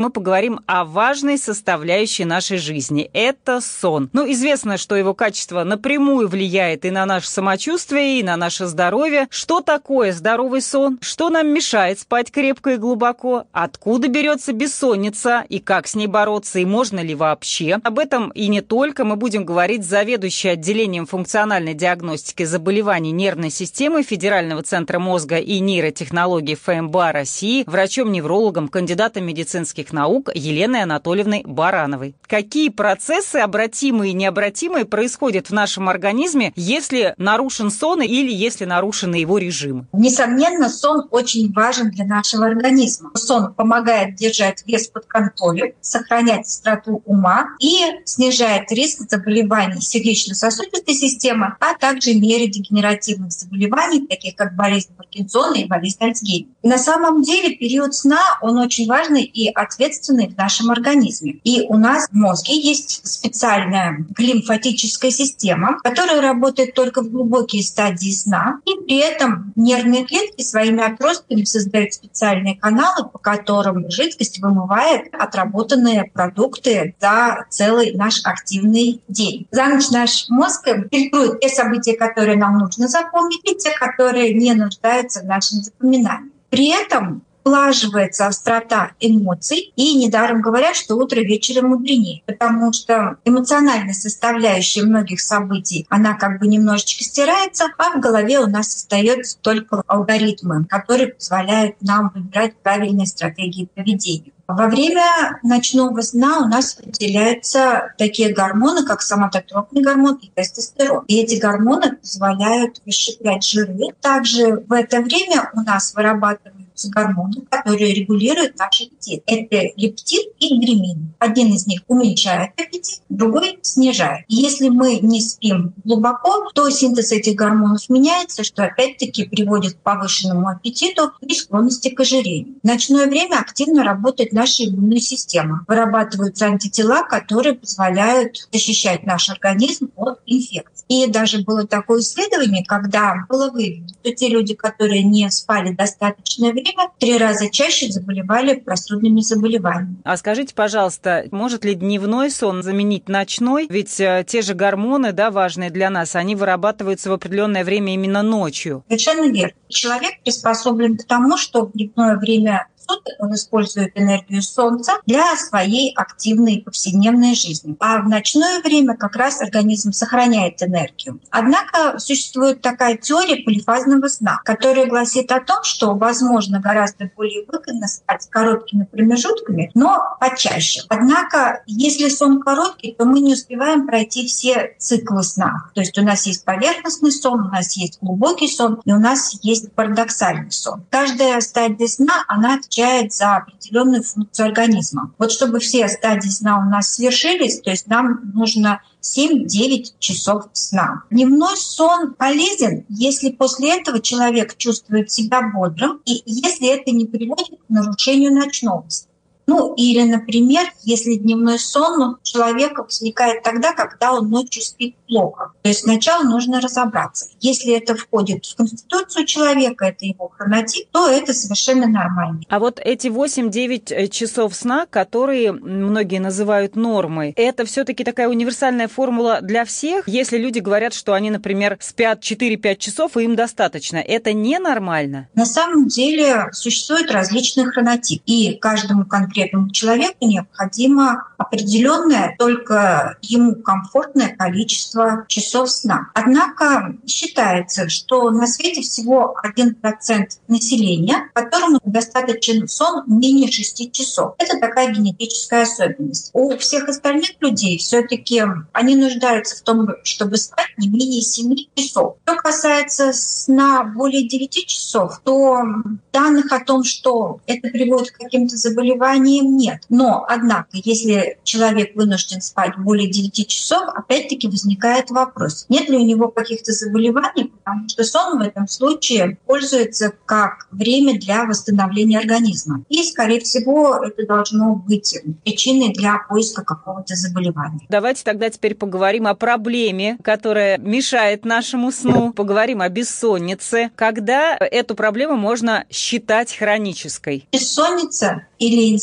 Мы поговорим о важной составляющей нашей жизни – это сон. Известно, что его качество напрямую влияет и на наше самочувствие, и на наше здоровье. Что такое здоровый сон? Что нам мешает спать крепко и глубоко? Откуда берется бессонница? И как с ней бороться? И можно ли вообще? Об этом и не только мы будем говорить с заведующей отделением функциональной диагностики заболеваний нервной системы Федерального центра мозга и нейротехнологий ФМБА России, врачом-неврологом, кандидатом медицинских наук Еленой Анатольевной Барановой. Какие процессы, обратимые и необратимые, происходят в нашем организме, если нарушен сон или если нарушены его режимы? Несомненно, сон очень важен для нашего организма. Сон помогает держать вес под контролем, сохранять остроту ума и снижает риск заболеваний сердечно-сосудистой системы, а также нейродегенеративных заболеваний, таких как болезнь Паркинсона и болезнь Альцгеймера. На самом деле период сна, он очень важный и ответственный в нашем организме. И у нас в мозге есть специальная лимфатическая система, которая работает только в глубокие стадии сна. И при этом нервные клетки своими отростками создают специальные каналы, по которым жидкость вымывает отработанные продукты за целый наш активный день. За ночь наш мозг фильтрует те события, которые нам нужно запомнить, и те, которые не нуждаются в нашем запоминании. При этом улаживается острота эмоций, и недаром говорят, что утро вечером мудренее, потому что эмоциональная составляющая многих событий, она немножечко стирается, а в голове у нас остаются только алгоритмы, которые позволяют нам выбирать правильные стратегии поведения. Во время ночного сна у нас выделяются такие гормоны, как соматотропный гормон и тестостерон. И эти гормоны позволяют расщеплять жиры. Также в это время у нас вырабатываются гормоны, которые регулируют наш аппетит. Это лептин и гремин. Один из них уменьшает аппетит, другой снижает. И если мы не спим глубоко, то синтез этих гормонов меняется, что опять-таки приводит к повышенному аппетиту и склонности к ожирению. В ночное время активно работает наша иммунная система. Вырабатываются антитела, которые позволяют защищать наш организм от инфекций. И даже было такое исследование, когда было выявлено, что те люди, которые не спали достаточное время, 3 раза чаще заболевали простудными заболеваниями. А скажите, пожалуйста, может ли дневной сон заменить ночной? Ведь те же гормоны, важные для нас, они вырабатываются в определенное время именно ночью. Совершенно верно. Человек приспособлен к тому, что в дневное время он использует энергию Солнца для своей активной повседневной жизни. А в ночное время как раз организм сохраняет энергию. Однако существует такая теория полифазного сна, которая гласит о том, что возможно гораздо более выгодно спать короткими промежутками, но почаще. Однако, если сон короткий, то мы не успеваем пройти все циклы сна. То есть у нас есть поверхностный сон, у нас есть глубокий сон, и у нас есть парадоксальный сон. Каждая стадия сна, она отвечает за определенную функцию организма. Вот чтобы все стадии сна у нас свершились, то есть нам нужно 7-9 часов сна. Дневной сон полезен, если после этого человек чувствует себя бодрым и если это не приводит к нарушению ночного сна. Или, например, если дневной сон у человека возникает тогда, когда он ночью спит плохо. То есть сначала нужно разобраться. Если это входит в конституцию человека, это его хронотип, то это совершенно нормально. А вот эти 8-9 часов сна, которые многие называют нормой, это все-таки такая универсальная формула для всех? Если люди говорят, что они, например, спят 4-5 часов, и им достаточно, это ненормально? На самом деле существуют различные хронотипы, и каждому конкретному человеку необходимо определенное, только ему комфортное количество часов сна. Однако считается, что на свете всего 1% населения, которому достаточен сон менее 6 часов. Это такая генетическая особенность. У всех остальных людей все-таки они нуждаются в том, чтобы спать не менее 7 часов. Что касается сна более 9 часов, то данных о том, что это приводит к каким-то заболеваниям, нет. Но, однако, если человек вынужден спать более 9 часов, опять-таки возникает вопрос, нет ли у него каких-то заболеваний, потому что сон в этом случае пользуется как время для восстановления организма. И, скорее всего, это должно быть причиной для поиска какого-то заболевания. Давайте тогда теперь поговорим о проблеме, которая мешает нашему сну. Поговорим о бессоннице. Когда эту проблему можно считать хронической? Бессонница или инсомния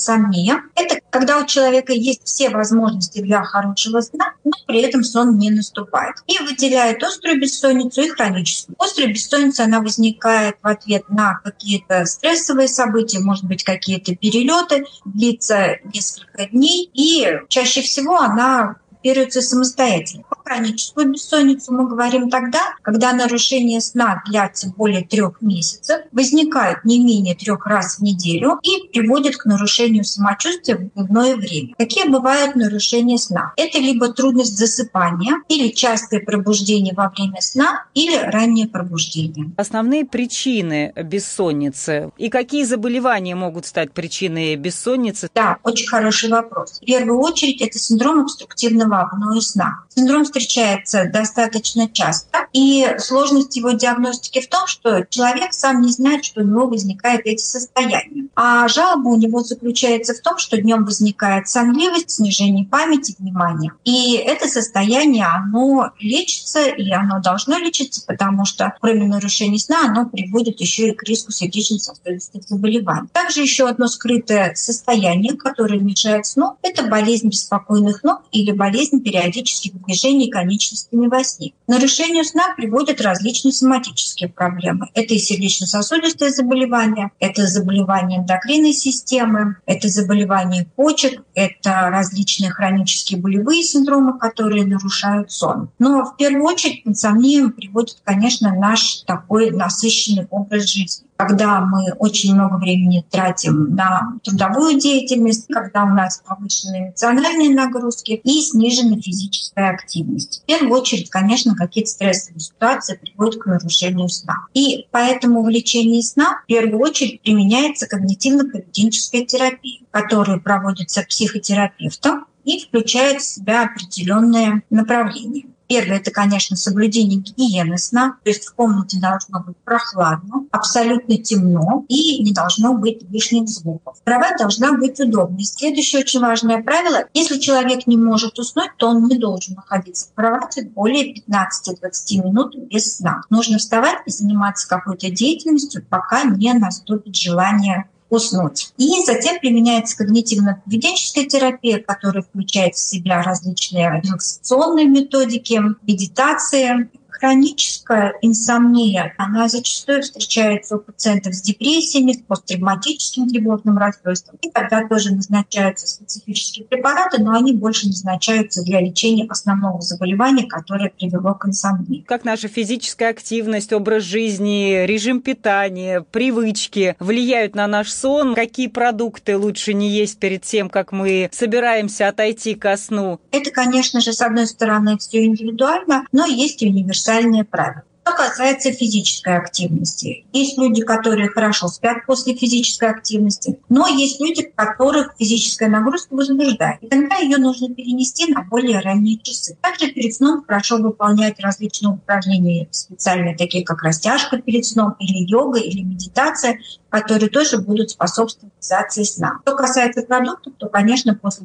инсомния – это когда у человека есть все возможности для хорошего сна, но при этом сон не наступает. И выделяет острую бессонницу и хроническую. Острая бессонница, она возникает в ответ на какие-то стрессовые события, может быть, какие-то перелеты, длится несколько дней, и чаще всего она купируется самостоятельно. Про хроническую бессонницу мы говорим тогда, когда нарушение сна длится более 3 месяцев, возникает не менее 3 раз в неделю и приводит к нарушению самочувствия в дневное время. Какие бывают нарушения сна? Это либо трудность засыпания, или частое пробуждение во время сна, или раннее пробуждение. Основные причины бессонницы и какие заболевания могут стать причиной бессонницы? Да, очень хороший вопрос. В первую очередь это синдром обструктивного апноэ сна. Синдром встречается достаточно часто, и сложность его диагностики в том, что человек сам не знает, что у него возникают эти состояния. А жалоба у него заключается в том, что днем возникает сонливость, снижение памяти, внимания. И это состояние, оно лечится, и оно должно лечиться, потому что кроме нарушений сна, оно приводит еще и к риску сердечно-сосудистых заболеваний. Также еще одно скрытое состояние, которое мешает сну, это болезнь беспокойных ног или болезнь периодических движений конечностями во сне. К нарушению сна приводят различные соматические проблемы. Это и сердечно-сосудистые заболевания, это заболевания эндокринной системы, это заболевания почек, это различные хронические болевые синдромы, которые нарушают сон. Но в первую очередь к инсомнии приводит, конечно, наш такой насыщенный образ жизни, когда мы очень много времени тратим на трудовую деятельность, когда у нас повышенные эмоциональные нагрузки и сниженная физическая активность. В первую очередь, конечно, какие-то стрессовые ситуации приводят к нарушению сна. И поэтому в лечении сна в первую очередь применяется когнитивно-поведенческая терапия, которая проводится психотерапевтом и включает в себя определенные направления. Первое – это, конечно, соблюдение гигиены сна, то есть в комнате должно быть прохладно, абсолютно темно и не должно быть лишних звуков. Кровать должна быть удобной. Следующее очень важное правило – если человек не может уснуть, то он не должен находиться в кровати более 15-20 минут без сна. Нужно вставать и заниматься какой-то деятельностью, пока не наступит желание уснуть. И затем применяется когнитивно-поведенческая терапия, которая включает в себя различные релаксационные методики, медитации. Хроническая инсомния, она зачастую встречается у пациентов с депрессиями, с посттравматическим тревожным расстройством. И тогда тоже назначаются специфические препараты, но они больше назначаются для лечения основного заболевания, которое привело к инсомнии. Как наша физическая активность, образ жизни, режим питания, привычки влияют на наш сон? Какие продукты лучше не есть перед тем, как мы собираемся отойти ко сну? Это, конечно же, с одной стороны, все индивидуально, но есть и универсальные правила. Что касается физической активности, есть люди, которые хорошо спят после физической активности, но есть люди, которых физическая нагрузка возбуждает. И тогда ее нужно перенести на более ранние часы. Также перед сном хорошо выполнять различные упражнения специальные, такие как растяжка перед сном, или йога, или медитация, которые тоже будут способствовать фиксации сна. Что касается продуктов, то, конечно, после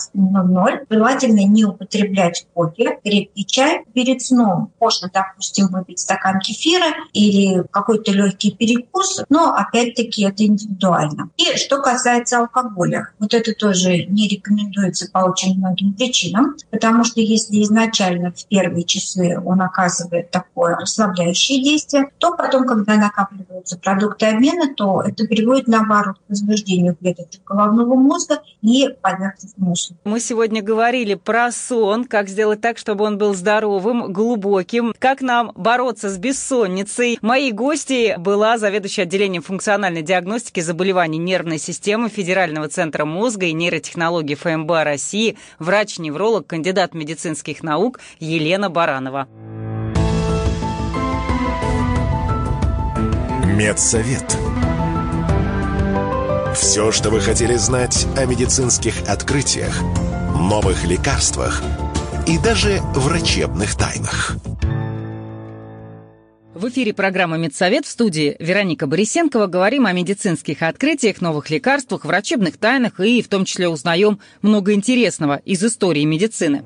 15:00 желательно не употреблять кофе, крепкий чай перед сном. Можно, допустим, выпить стакан кефира или какой-то легкий перекус, но, опять-таки, это индивидуально. И что касается алкоголя, вот это тоже не рекомендуется по очень многим причинам, потому что если изначально в первые часы он оказывает такое расслабляющее действие, то потом, когда накапливаются продукты обмена, то это приводит, наоборот, к возбуждению клеток головного мозга и поверхностного мозга. Мы сегодня говорили про сон, как сделать так, чтобы он был здоровым, глубоким, как нам бороться с бессонницей. Моей гостьей была заведующая отделением функциональной диагностики заболеваний нервной системы Федерального центра мозга и нейротехнологий ФМБА России, врач-невролог, кандидат медицинских наук Елена Баранова. Медсовет. Все, что вы хотели знать о медицинских открытиях, новых лекарствах и даже врачебных тайнах. В эфире программа «Медсовет», в студии Вероника Борисенкова. Говорим о медицинских открытиях, новых лекарствах, врачебных тайнах и в том числе узнаем много интересного из истории медицины.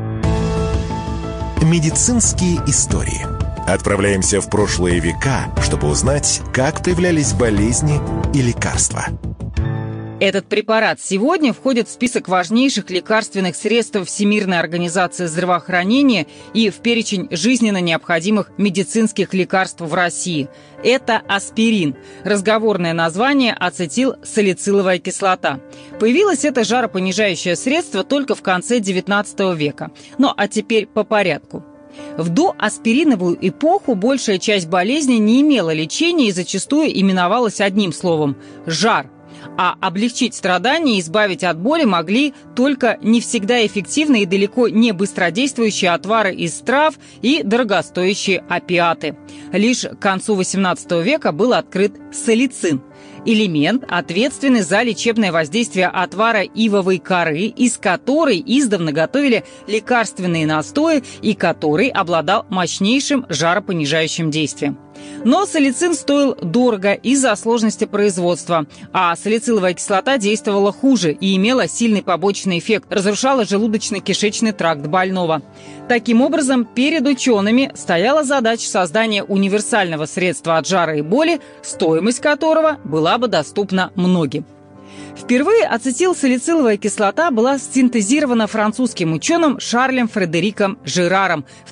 Медицинские истории. Отправляемся в прошлые века, чтобы узнать, как появлялись болезни и лекарства. Этот препарат сегодня входит в список важнейших лекарственных средств Всемирной организации здравоохранения и в перечень жизненно необходимых медицинских лекарств в России. Это аспирин. Разговорное название – ацетилсалициловая кислота. Появилось это жаропонижающее средство только в конце XIX века. Ну а теперь по порядку. В доаспириновую эпоху большая часть болезней не имела лечения и зачастую именовалась одним словом – жар. А облегчить страдания и избавить от боли могли только не всегда эффективные и далеко не быстродействующие отвары из трав и дорогостоящие опиаты. Лишь к концу XVIII века был открыт салицин – элемент, ответственный за лечебное воздействие отвара ивовой коры, из которой издавна готовили лекарственные настои и который обладал мощнейшим жаропонижающим действием. Но салицин стоил дорого из-за сложности производства, а салициловая кислота действовала хуже и имела сильный побочный эффект, разрушала желудочно-кишечный тракт больного. Таким образом, перед учеными стояла задача создания универсального средства от жара и боли, стоимость которого была бы доступна многим. Впервые ацетилсалициловая кислота была синтезирована французским ученым Шарлем Фредериком Жираром в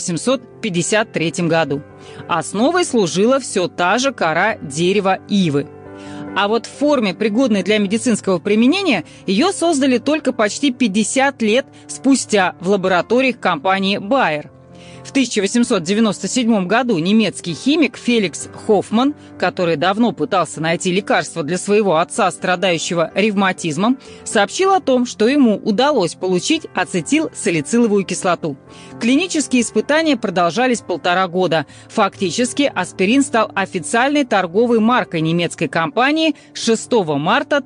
1853 году. Основой служила все та же кора дерева ивы. А вот в форме, пригодной для медицинского применения, ее создали только почти 50 лет спустя в лабораториях компании Bayer. В 1897 году немецкий химик Феликс Хоффман, который давно пытался найти лекарство для своего отца, страдающего ревматизмом, сообщил о том, что ему удалось получить ацетилсалициловую кислоту. Клинические испытания продолжались 1,5 года. Фактически аспирин стал официальной торговой маркой немецкой компании 6 марта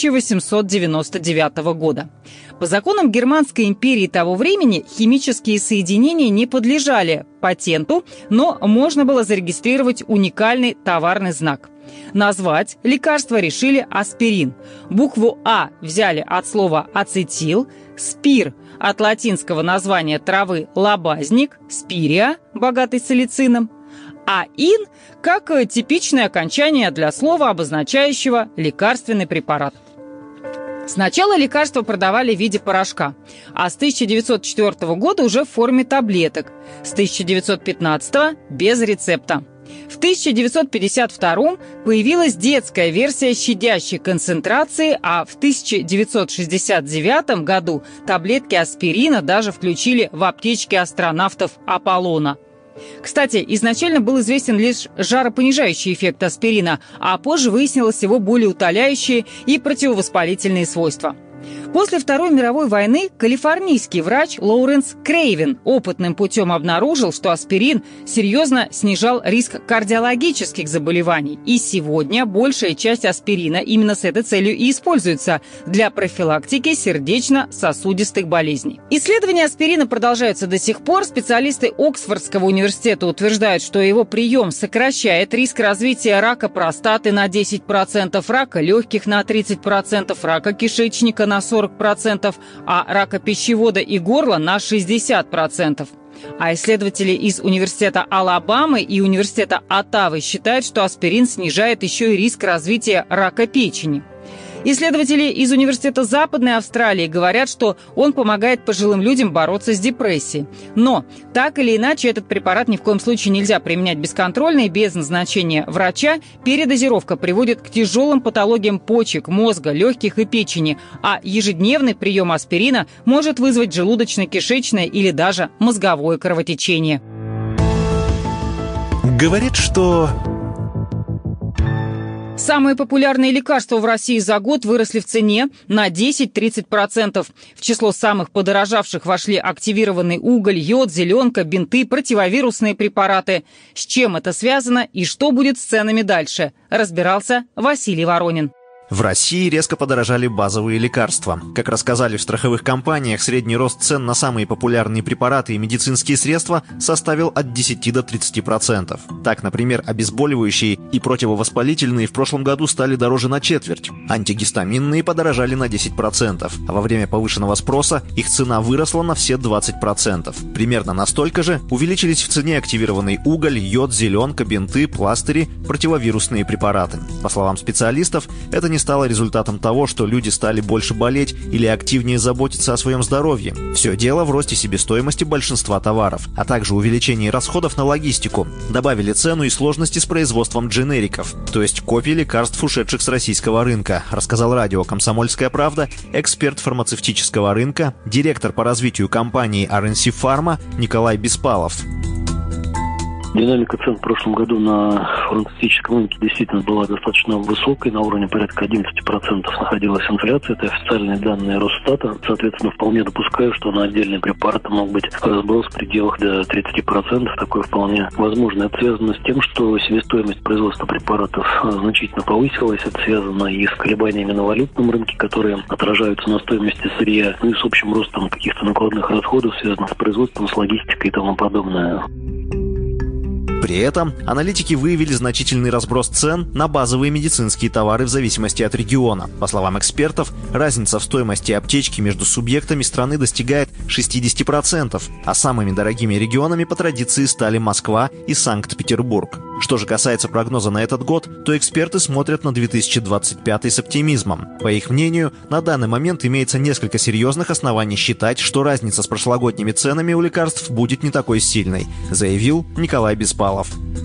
1899 года. По законам Германской империи того времени химические соединения не подлежали патенту, но можно было зарегистрировать уникальный товарный знак. Назвать лекарство решили аспирин. Букву «А» взяли от слова «ацетил», «спир» от латинского названия травы лобазник, «спирия», богатый салицином, а «ин» как типичное окончание для слова, обозначающего лекарственный препарат. Сначала лекарства продавали в виде порошка, а с 1904 года уже в форме таблеток, с 1915 – без рецепта. В 1952 появилась детская версия щадящей концентрации, а в 1969 году таблетки аспирина даже включили в аптечки астронавтов Аполлона. Кстати, изначально был известен лишь жаропонижающий эффект аспирина, а позже выяснилось его болеутоляющие и противовоспалительные свойства. После Второй мировой войны калифорнийский врач Лоуренс Крейвен опытным путем обнаружил, что аспирин серьезно снижал риск кардиологических заболеваний. И сегодня большая часть аспирина именно с этой целью и используется для профилактики сердечно-сосудистых болезней. Исследования аспирина продолжаются до сих пор. Специалисты Оксфордского университета утверждают, что его прием сокращает риск развития рака простаты на 10%, рака легких на 30%, рака кишечника на 40%, а рака пищевода и горла на 60%. А исследователи из университета Алабамы и университета Оттавы считают, что аспирин снижает еще и риск развития рака печени. Исследователи из Университета Западной Австралии говорят, что он помогает пожилым людям бороться с депрессией. Но так или иначе этот препарат ни в коем случае нельзя применять бесконтрольно и без назначения врача. Передозировка приводит к тяжелым патологиям почек, мозга, легких и печени, а ежедневный прием аспирина может вызвать желудочно-кишечное или даже мозговое кровотечение. Говорит, что... Самые популярные лекарства в России за год выросли в цене на 10-30%. В число самых подорожавших вошли активированный уголь, йод, зеленка, бинты, противовирусные препараты. С чем это связано и что будет с ценами дальше, разбирался Василий Воронин. В России резко подорожали базовые лекарства. Как рассказали в страховых компаниях, средний рост цен на самые популярные препараты и медицинские средства составил от 10 до 30%. Так, например, обезболивающие и противовоспалительные в прошлом году стали дороже на четверть. Антигистаминные подорожали на 10%, а во время повышенного спроса их цена выросла на все 20%. Примерно настолько же увеличились в цене активированный уголь, йод, зеленка, бинты, пластыри, противовирусные препараты. По словам специалистов, это не стало результатом того, что люди стали больше болеть или активнее заботиться о своем здоровье. Все дело в росте себестоимости большинства товаров, а также увеличении расходов на логистику. Добавили цену и сложности с производством дженериков, то есть копий лекарств, ушедших с российского рынка, рассказал радио «Комсомольская правда» эксперт фармацевтического рынка, директор по развитию компании RNC Pharma Николай Беспалов. Динамика цен в прошлом году на фармацевтическом рынке действительно была достаточно высокой, на уровне порядка 11% находилась инфляция, это официальные данные Росстата. Соответственно, вполне допускаю, что на отдельные препараты мог быть разброс в пределах до 30%, такое вполне возможно. Это связано с тем, что себестоимость производства препаратов значительно повысилась, это связано и с колебаниями на валютном рынке, которые отражаются на стоимости сырья, и с общим ростом каких-то накладных расходов, связанных с производством, с логистикой и тому подобное. При этом аналитики выявили значительный разброс цен на базовые медицинские товары в зависимости от региона. По словам экспертов, разница в стоимости аптечки между субъектами страны достигает 60%, а самыми дорогими регионами по традиции стали Москва и Санкт-Петербург. Что же касается прогноза на этот год, то эксперты смотрят на 2025 с оптимизмом. По их мнению, на данный момент имеется несколько серьезных оснований считать, что разница с прошлогодними ценами у лекарств будет не такой сильной, заявил Николай Беспалов.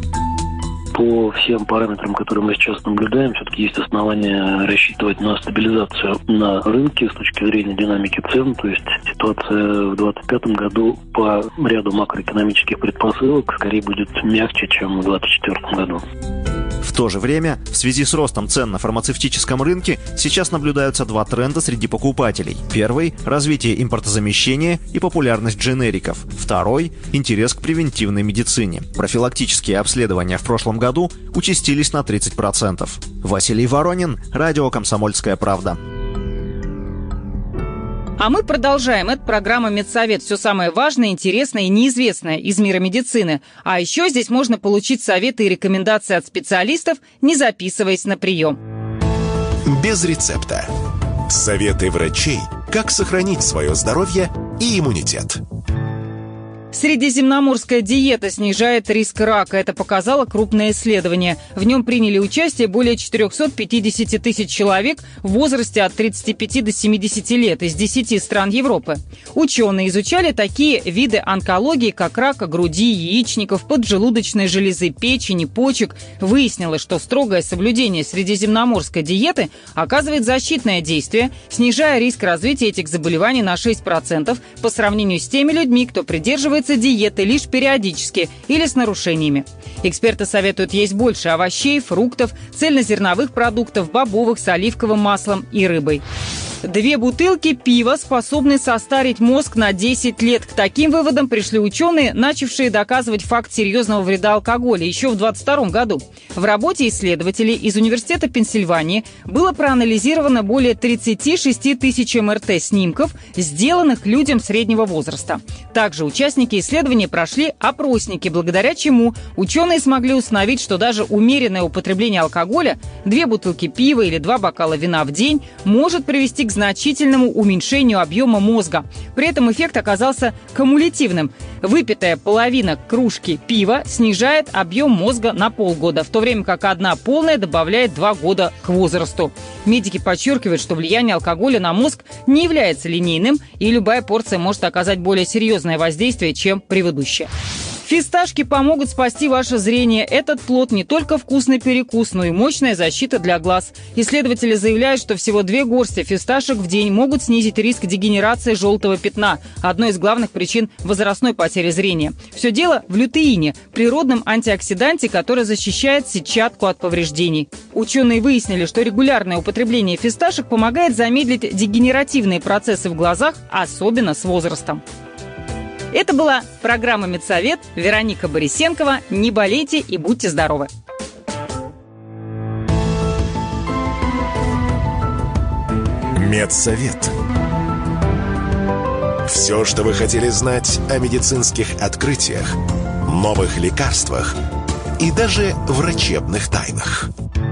По всем параметрам, которые мы сейчас наблюдаем, все-таки есть основания рассчитывать на стабилизацию на рынке с точки зрения динамики цен. То есть ситуация в 2025 году по ряду макроэкономических предпосылок скорее будет мягче, чем в 2024 году. В то же время, в связи с ростом цен на фармацевтическом рынке, сейчас наблюдаются два тренда среди покупателей. Первый – развитие импортозамещения и популярность дженериков. Второй – интерес к превентивной медицине. Профилактические обследования в прошлом году участились на 30%. Василий Воронин, радио «Комсомольская правда». А мы продолжаем. Это программа «Медсовет». Все самое важное, интересное и неизвестное из мира медицины. А еще здесь можно получить советы и рекомендации от специалистов, не записываясь на прием. Без рецепта. Советы врачей, как сохранить свое здоровье и иммунитет. Средиземноморская диета снижает риск рака. Это показало крупное исследование. В нем приняли участие более 450 тысяч человек в возрасте от 35 до 70 лет из 10 стран Европы. Ученые изучали такие виды онкологии, как рака груди, яичников, поджелудочной железы, печени, почек. Выяснилось, что строгое соблюдение средиземноморской диеты оказывает защитное действие, снижая риск развития этих заболеваний на 6% по сравнению с теми людьми, кто придерживается диеты лишь периодически или с нарушениями. Эксперты советуют есть больше овощей, фруктов, цельнозерновых продуктов, бобовых с оливковым маслом и рыбой. 2 бутылки пива способны состарить мозг на 10 лет. К таким выводам пришли ученые, начавшие доказывать факт серьезного вреда алкоголя еще в 2022 году. В работе исследователей из Университета Пенсильвании было проанализировано более 36 тысяч МРТ-снимков, сделанных людям среднего возраста. Также участники исследования прошли опросники, благодаря чему ученые смогли установить, что даже умеренное употребление алкоголя, 2 бутылки пива или 2 бокала вина в день, может привести к значительному уменьшению объема мозга. При этом эффект оказался кумулятивным. Выпитая половина кружки пива снижает объем мозга на полгода, в то время как 1 полная добавляет 2 года к возрасту. Медики подчеркивают, что влияние алкоголя на мозг не является линейным, и любая порция может оказать более серьезное воздействие, чем предыдущая. Фисташки помогут спасти ваше зрение. Этот плод не только вкусный перекус, но и мощная защита для глаз. Исследователи заявляют, что всего 2 горсти фисташек в день могут снизить риск дегенерации желтого пятна, одной из главных причин возрастной потери зрения. Все дело в лютеине, природном антиоксиданте, который защищает сетчатку от повреждений. Ученые выяснили, что регулярное употребление фисташек помогает замедлить дегенеративные процессы в глазах, особенно с возрастом. Это была программа «Медсовет». Вероника Борисенкова. Не болейте и будьте здоровы. Медсовет. Все, что вы хотели знать о медицинских открытиях, новых лекарствах и даже врачебных тайнах.